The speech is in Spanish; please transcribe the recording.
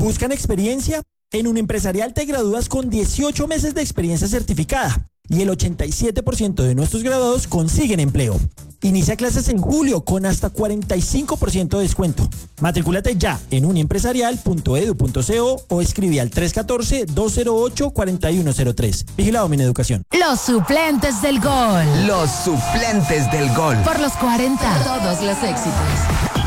¿Buscan experiencia? En Unimpresarial te gradúas con 18 meses de experiencia certificada y el 87% de nuestros graduados consiguen empleo. Inicia clases en julio con hasta 45% de descuento. Matrículate ya en unimpresarial.edu.co o escribe al 314-208-4103. Vigilado Mineducación. Los suplentes del gol. Los suplentes del gol. Por los 40. Todos los éxitos.